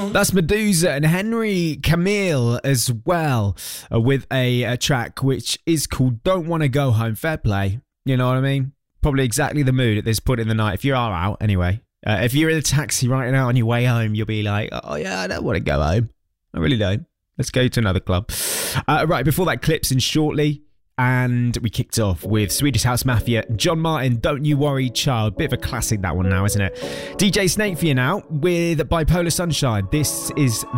That's Medusa and Henry Camille as well, with a track which is called Don't Wanna Go Home. Fair play, you know what I mean? Probably exactly the mood at this point in the night, if you are out anyway. If you're in a taxi right now on your way home, you'll be like, oh yeah, I don't want to go home. I really don't. Let's go to another club. Right, before that, Clips in Shortly. And we kicked off with Swedish House Mafia, John Martin, Don't You Worry Child. Bit of a classic, that one now, isn't it? DJ Snake for you now with Bipolar Sunshine. This is